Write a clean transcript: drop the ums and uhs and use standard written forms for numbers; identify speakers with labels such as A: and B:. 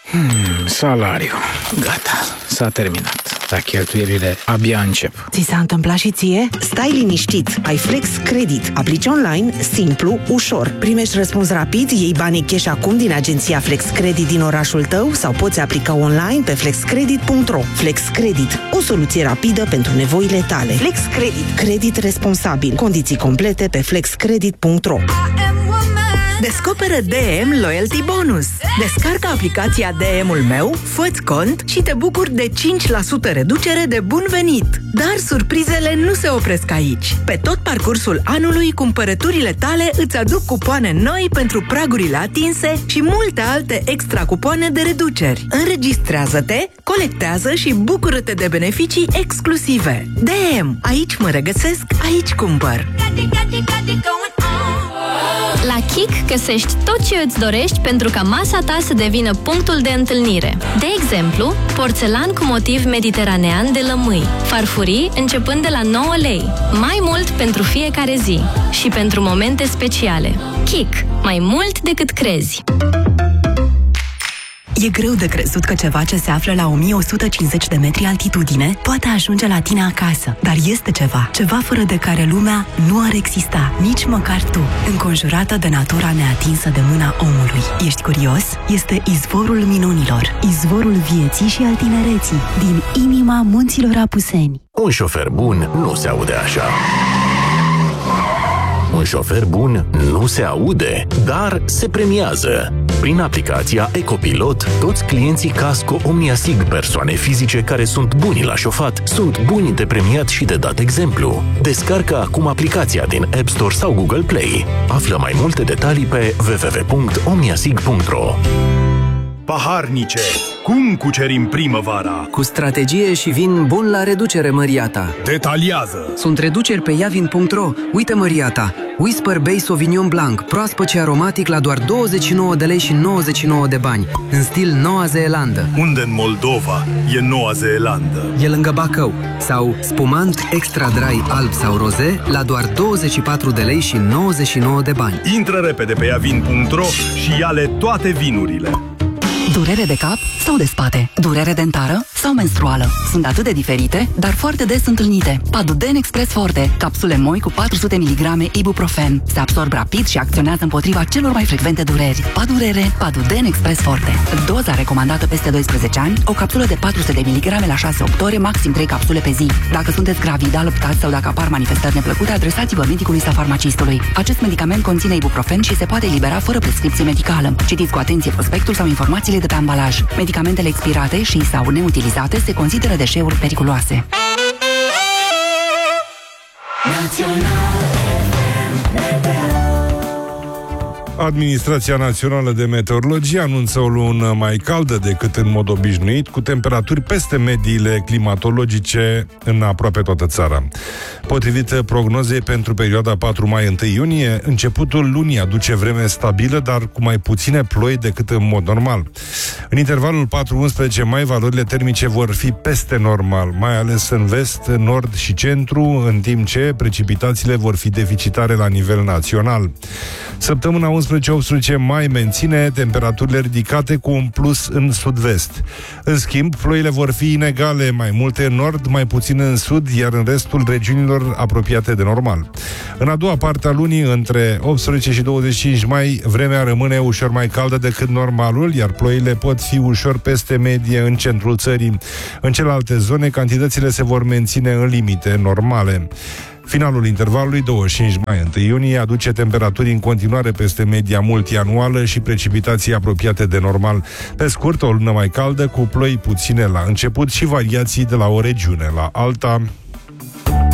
A: Salariu. Gata, s-a terminat. Dar cheltuielile abia încep.
B: Ți s-a întâmplat și ție? Stai liniștit, ai Flex Credit. Aplici online, simplu, ușor. Primești răspuns rapid, iei banii cash acum din agenția Flex Credit din orașul tău sau poți aplica online pe flexcredit.ro. Flex Credit, o soluție rapidă pentru nevoile tale. Flex Credit, credit responsabil. Condiții complete pe flexcredit.ro.
C: Descoperă DM Loyalty Bonus. Descarcă aplicația DM-ul meu, fă-ți cont și te bucuri de 5% reducere de bun venit. Dar surprizele nu se opresc aici. Pe tot parcursul anului, cumpărăturile tale îți aduc cupoane noi pentru pragurile atinse și multe alte extra cupoane de reduceri. Înregistrează-te, colectează și bucură-te de beneficii exclusive. DM. Aici mă regăsesc, aici cumpăr.
D: La Kik găsești tot ce îți dorești pentru ca masa ta să devină punctul de întâlnire. De exemplu, porțelan cu motiv mediteranean de lămâi, farfurii începând de la 9 lei, mai mult pentru fiecare zi și pentru momente speciale. Kik, mai mult decât crezi.
C: E greu de crezut că ceva ce se află la 1150 de metri altitudine poate ajunge la tine acasă. Dar este ceva fără de care lumea nu ar exista, nici măcar tu, înconjurată de natura neatinsă de mâna omului. Ești curios? Este izvorul minunilor, izvorul vieții și al tinereții, din inima munților Apuseni.
E: Un șofer bun nu se aude așa. Un șofer bun nu se aude, dar se premiază. Prin aplicația Ecopilot, toți clienții Casco OmniaSig, persoane fizice care sunt buni la șofat, sunt buni de premiat și de dat exemplu. Descarcă acum aplicația din App Store sau Google Play. Află mai multe detalii pe www.omniasig.ro.
F: Paharnice, cum cucerim primăvara?
G: Cu strategie și vin bun la reducere, măria ta.
F: Detaliază!
G: Sunt reduceri pe iavin.ro. Uite, măria ta, Whisper Bay Sauvignon Blanc, proaspăt și aromatic la doar 29 de lei și 99 de bani, în stil Noua Zeelandă.
F: Unde în Moldova e Noua Zeelandă?
G: E lângă Bacău. Sau spumant extra dry alb sau roze la doar 24 de lei și 99 de bani.
F: Intră repede pe iavin.ro și ia-le toate vinurile.
H: Durere de cap sau de spate? Durere dentară sau menstruală? Sunt atât de diferite, dar foarte des întâlnite. Paduden Express Forte, capsule moi cu 400 mg ibuprofen. Se absorb rapid și acționează împotriva celor mai frecvente dureri. Padurere, Paduden Express Forte. Doza recomandată peste 12 ani, o capsulă de 400 mg la 6-8 ore, maxim 3 capsule pe zi. Dacă sunteți gravid, alăptați sau dacă apar manifestări neplăcute, adresați-vă medicului sau farmacistului. Acest medicament conține ibuprofen și se poate elibera fără prescripție medicală. Citiți cu atenție prospectul sau informațiile de pe ambalaj. Medicamentele expirate și sau neutilizate se consideră deșeuri periculoase.
I: Administrația Națională de Meteorologie anunță o lună mai caldă decât în mod obișnuit, cu temperaturi peste mediile climatologice în aproape toată țara. Potrivit prognozei pentru perioada 4 mai-1 iunie, începutul lunii aduce vreme stabilă, dar cu mai puține ploi decât în mod normal. În intervalul 4-11 mai, valorile termice vor fi peste normal, mai ales în vest, nord și centru, în timp ce precipitațiile vor fi deficitare la nivel național. Săptămâna 11-18 mai menține temperaturile ridicate cu un plus în sud-vest. În schimb, ploile vor fi inegale, mai multe în nord, mai puține în sud, iar în restul regiunilor apropiate de normal. În a doua parte a lunii, între 18 și 25 mai, vremea rămâne ușor mai caldă decât normalul, iar ploile pot fi ușor peste medie în centrul țării. În celelalte zone, cantitățile se vor menține în limite normale. Finalul intervalului 25 mai-1 iunie aduce temperaturi în continuare peste media multianuală și precipitații apropiate de normal. Pe scurt, o lună mai caldă, cu ploi puține la început și variații de la o regiune la alta.